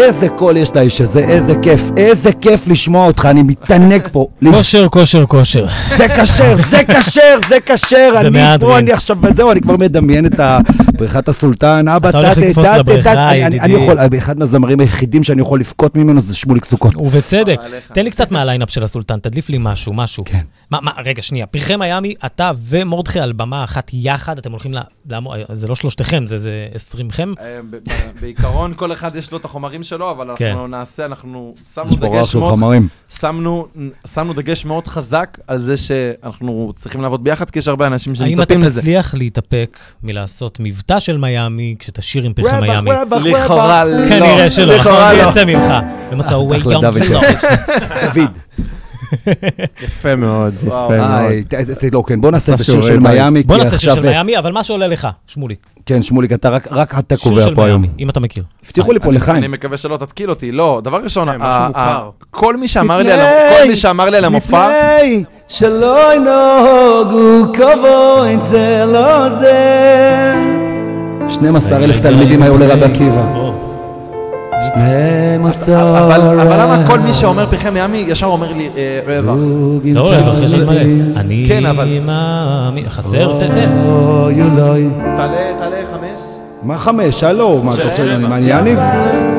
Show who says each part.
Speaker 1: איזה קול יש לאיש הזה, איזה כיף לשמוע אותך, אני מתענג פה.
Speaker 2: כושר.
Speaker 1: זה קשר, אני עכשיו, וזהו, אני כבר מדמיין את בריכת הסולטן, אבא,
Speaker 2: אתה הולך לקפוץ לבריכה,
Speaker 1: אני יכול, אחד מהזמרים היחידים שאני יכול לפקוט ממנו זה שמוליק סוכות.
Speaker 2: ובצדק, תן לי קצת מהליינאפ של הסולטן, תדליף לי משהו.
Speaker 1: כן.
Speaker 2: רגע, שנייה, פרחי מיאמי, אתה ומורדכי על במה אחת יחד, אתם הולכים זה לא שלושתכם, זה 20כם?
Speaker 3: בעיקרון כל אחד יש לו את החומרים שלו, אבל אנחנו נעשה, אנחנו שמנו דגש מאוד חזק על זה שאנחנו צריכים לעבוד ביחד, כי יש הרבה אנשים שמצפים לזה.
Speaker 2: האם אתה תצליח להתאפק מלעשות מבטא של מיאמי, כשתשאיר עם פרחי מיאמי?
Speaker 3: לכאורה לא.
Speaker 2: כנראה שלא, זה יצא ממך. במצאו ויום
Speaker 1: דוד.
Speaker 4: יפה מאוד,
Speaker 1: בוא נעשה את השיר של מיאמי.
Speaker 2: בוא נעשה שיר של מיאמי, אבל מה שעולה לך, שמוליק.
Speaker 1: כן, שמוליק, רק אתה קובע פה היום.
Speaker 2: אם אתה מכיר.
Speaker 1: הבטיחו לי פה לחיים.
Speaker 3: אני מקווה שלא תתקיל אותי. לא, דבר ראשון, כל מי שאמר לי על המופע...
Speaker 1: לפני שלא ינהוגו כבו אצל לא זה 12,000 תלמידים היו לרבי עקיבא. 12.
Speaker 3: אבל למה כל מי שאומר פרחי מיאמי ישר אומר לי רווח?
Speaker 2: לא רווח, יש לי מלא. אני
Speaker 3: מאמין.
Speaker 2: חסר, תן.
Speaker 3: תעלה 5.
Speaker 1: מה 5? הלו, מה אתה רוצה? מה יניב?